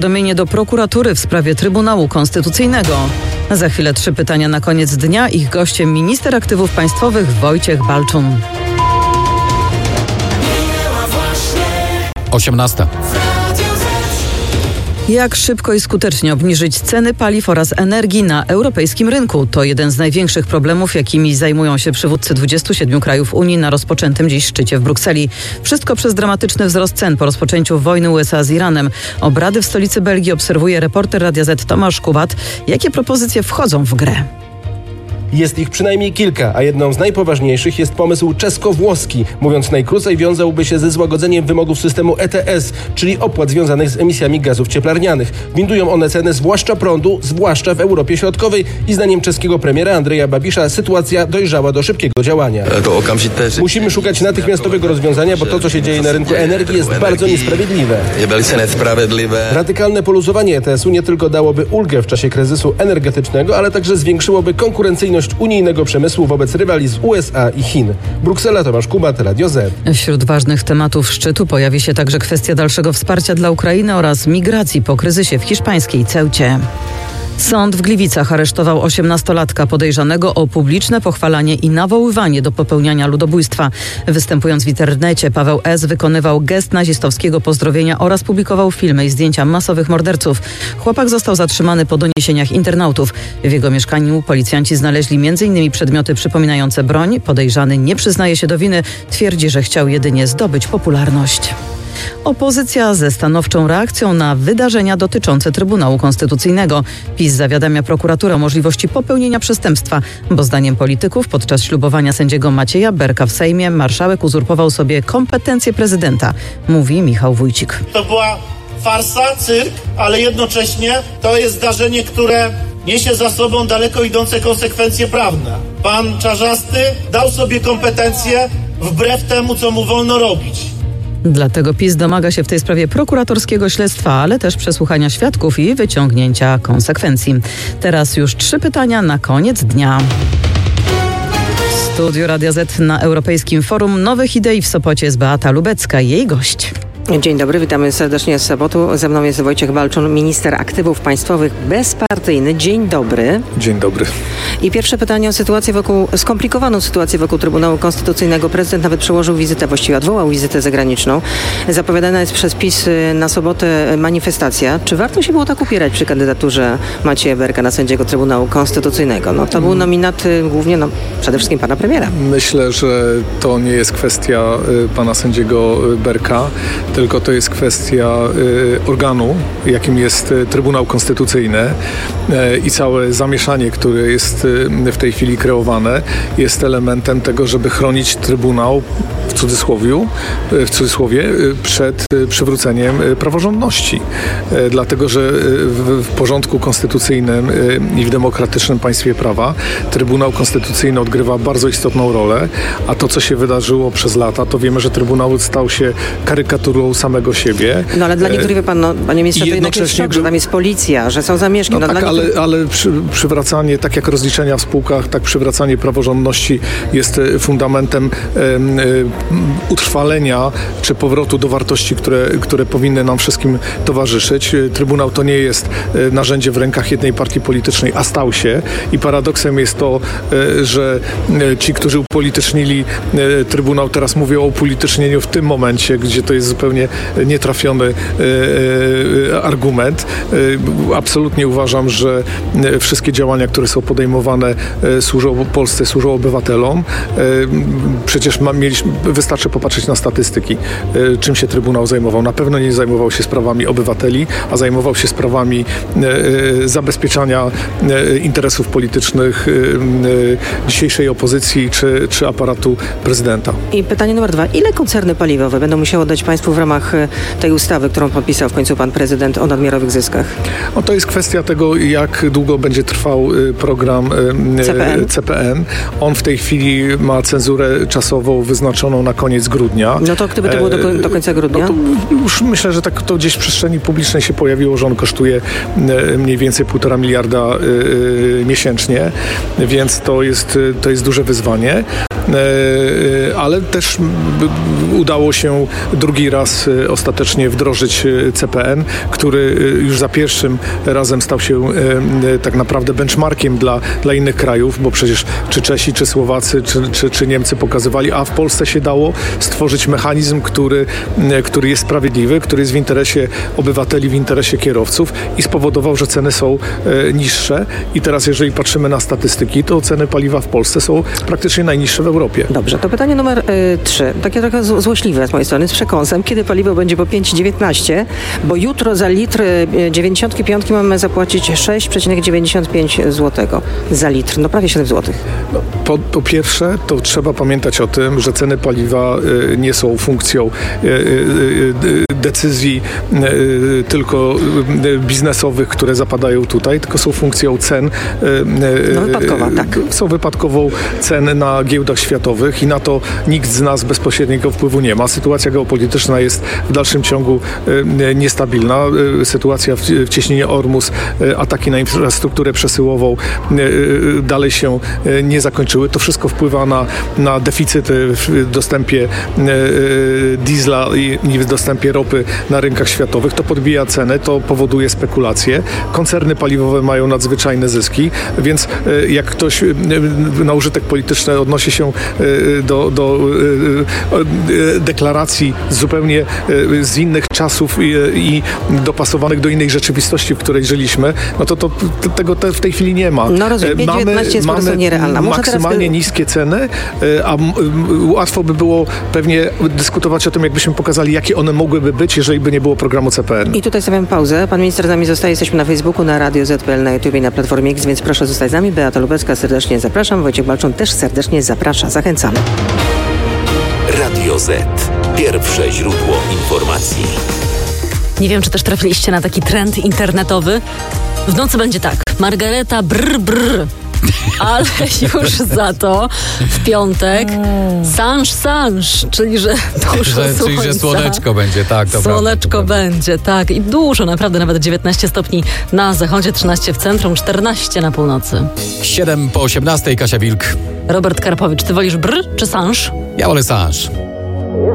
Powiadomienie do prokuratury w sprawie Trybunału Konstytucyjnego. Za chwilę 3 pytania na koniec dnia. Ich gościem minister aktywów państwowych Wojciech Balczun. 18. Jak szybko i skutecznie obniżyć ceny paliw oraz energii na europejskim rynku? To jeden z największych problemów, jakimi zajmują się przywódcy 27 krajów Unii na rozpoczętym dziś szczycie w Brukseli. Wszystko przez dramatyczny wzrost cen po rozpoczęciu wojny USA z Iranem. Obrady w stolicy Belgii obserwuje reporter Radia Z Tomasz Kubat. Jakie propozycje wchodzą w grę? Jest ich przynajmniej kilka, a jedną z najpoważniejszych jest pomysł czesko-włoski. Mówiąc najkrócej, wiązałby się ze złagodzeniem wymogów systemu ETS, czyli opłat związanych z emisjami gazów cieplarnianych. Windują one ceny zwłaszcza prądu, zwłaszcza w Europie Środkowej i zdaniem czeskiego premiera Andreja Babisza sytuacja dojrzała do szybkiego działania. Musimy szukać natychmiastowego rozwiązania, bo to, co się dzieje na rynku energii, jest bardzo niesprawiedliwe. Radykalne poluzowanie ETS-u nie tylko dałoby ulgę w czasie kryzysu energetycznego, ale także zwiększyłoby konkurencyjność unijnego przemysłu wobec rywali z USA i Chin. Bruksela, Tomasz Kubat, Radio Z. Wśród ważnych tematów szczytu pojawi się także kwestia dalszego wsparcia dla Ukrainy oraz migracji po kryzysie w hiszpańskiej Ceucie. Sąd w Gliwicach aresztował 18-latka podejrzanego o publiczne pochwalanie i nawoływanie do popełniania ludobójstwa. Występując w internecie, Paweł S. wykonywał gest nazistowskiego pozdrowienia oraz publikował filmy i zdjęcia masowych morderców. Chłopak został zatrzymany po doniesieniach internautów. W jego mieszkaniu policjanci znaleźli m.in. przedmioty przypominające broń. Podejrzany nie przyznaje się do winy, twierdzi, że chciał jedynie zdobyć popularność. Opozycja ze stanowczą reakcją na wydarzenia dotyczące Trybunału Konstytucyjnego. PiS zawiadamia prokuraturę o możliwości popełnienia przestępstwa, bo zdaniem polityków podczas ślubowania sędziego Macieja Berka w Sejmie marszałek uzurpował sobie kompetencje prezydenta, mówi Michał Wójcik. To była farsa, cyrk, ale jednocześnie to jest zdarzenie, które niesie za sobą daleko idące konsekwencje prawne. Pan Czarzasty dał sobie kompetencje wbrew temu, co mu wolno robić. Dlatego PiS domaga się w tej sprawie prokuratorskiego śledztwa, ale też przesłuchania świadków i wyciągnięcia konsekwencji. Teraz już 3 pytania na koniec dnia. W studiu Radia Z na Europejskim Forum Nowych Idei w Sopocie jest Beata Lubecka, jej gość. Dzień dobry, witamy serdecznie z Sopotu. Ze mną jest Wojciech Balczun, minister aktywów państwowych, bezpartyjny. Dzień dobry. Dzień dobry. I pierwsze pytanie o skomplikowaną sytuację wokół Trybunału Konstytucyjnego. Prezydent nawet przełożył wizytę, właściwie odwołał wizytę zagraniczną. Zapowiadana jest przez PiS na sobotę manifestacja. Czy warto się było tak upierać przy kandydaturze Macieja Berka na sędziego Trybunału Konstytucyjnego? No, to był nominat głównie, przede wszystkim pana premiera. Myślę, że to nie jest kwestia pana sędziego Berka, tylko to jest kwestia organu, jakim jest Trybunał Konstytucyjny i całe zamieszanie, które jest w tej chwili kreowane, jest elementem tego, żeby chronić Trybunał w cudzysłowie przed przywróceniem praworządności. Dlatego, że w porządku konstytucyjnym i w demokratycznym państwie prawa Trybunał Konstytucyjny odgrywa bardzo istotną rolę, a to, co się wydarzyło przez lata, to wiemy, że Trybunał stał się karykaturą samego siebie. No ale dla niektórych, wie pan, panie ministrze, to jednak jest szok, że tam jest policja, że są zamieszki. Ale przywracanie, tak jak rozliczenia w spółkach, tak przywracanie praworządności jest fundamentem utrwalenia czy powrotu do wartości, które powinny nam wszystkim towarzyszyć. Trybunał to nie jest narzędzie w rękach jednej partii politycznej, a stał się. I paradoksem jest to, że ci, którzy upolitycznili Trybunał, teraz mówią o upolitycznieniu w tym momencie, gdzie to jest zupełnie nietrafiony argument. Absolutnie uważam, że wszystkie działania, które są podejmowane, służą Polsce, służą obywatelom. Przecież wystarczy popatrzeć na statystyki, czym się Trybunał zajmował. Na pewno nie zajmował się sprawami obywateli, a zajmował się sprawami zabezpieczania interesów politycznych dzisiejszej opozycji czy aparatu prezydenta. I pytanie numer 2. Ile koncerny paliwowe będą musiały oddać państwu w ramach tej ustawy, którą podpisał w końcu pan prezydent o nadmiarowych zyskach? No to jest kwestia tego, jak długo będzie trwał program CPN. On w tej chwili ma cenzurę czasową wyznaczoną na koniec grudnia. No to gdyby to było do końca grudnia? No to już myślę, że tak to gdzieś w przestrzeni publicznej się pojawiło, że on kosztuje mniej więcej 1,5 miliarda miesięcznie, więc to jest duże wyzwanie. Ale też udało się drugi raz nas ostatecznie wdrożyć CPN, który już za pierwszym razem stał się tak naprawdę benchmarkiem dla innych krajów, bo przecież czy Czesi, czy Słowacy, czy Niemcy pokazywali, a w Polsce się dało stworzyć mechanizm, który jest sprawiedliwy, który jest w interesie obywateli, w interesie kierowców i spowodował, że ceny są niższe. I teraz, jeżeli patrzymy na statystyki, to ceny paliwa w Polsce są praktycznie najniższe w Europie. Dobrze, to pytanie numer 3. Takie trochę złośliwe z mojej strony, z przekąsem. Kiedy paliwo będzie po 5,19? Bo jutro za litr 95 mamy zapłacić 6,95 zł za litr. No prawie 7 zł. No, po pierwsze, to trzeba pamiętać o tym, że ceny paliwa nie są funkcją decyzji tylko biznesowych, które zapadają tutaj, tylko są funkcją cen. Wypadkowa, tak. Są wypadkową cen na giełdach światowych i na to nikt z nas bezpośredniego wpływu nie ma. Sytuacja geopolityczna jest w dalszym ciągu niestabilna. Sytuacja w cieśninie Ormus, ataki na infrastrukturę przesyłową dalej się nie zakończyły. To wszystko wpływa na deficyty w dostępie diesla i w dostępie ropy na rynkach światowych. To podbija ceny, to powoduje spekulacje. Koncerny paliwowe mają nadzwyczajne zyski, więc jak ktoś na użytek polityczny odnosi się do deklaracji zupełnie z innych czasów i dopasowanych do innej rzeczywistości, w której żyliśmy, no to tego w tej chwili nie ma. No rozumiem, 5,19 jest po prostu nierealna. Maksymalnie niskie ceny, a łatwo by było pewnie dyskutować o tym, jakbyśmy pokazali, jakie one mogłyby być, jeżeli by nie było programu CPN. I tutaj stawiam pauzę. Pan minister z nami zostaje. Jesteśmy na Facebooku, na Radio Z.pl, na YouTube i na Platformie X, więc proszę zostać z nami. Beata Lubecka, serdecznie zapraszam. Wojciech Balczon też serdecznie zaprasza. Zachęcamy. Radio Z. Pierwsze źródło informacji. Nie wiem, czy też trafiliście na taki trend internetowy. W nocy będzie tak. Margareta brr brr. Ale już za to w piątek sanż, czyli że dużo słońca. Czyli że słoneczko będzie, tak. Słoneczko będzie, tak. I dużo, naprawdę, nawet 19 stopni na zachodzie, 13 w centrum, 14 na północy. 7 po 18, Kasia Wilk. Robert Karpowicz, ty wolisz brr czy sanż? Ja wolę sanż.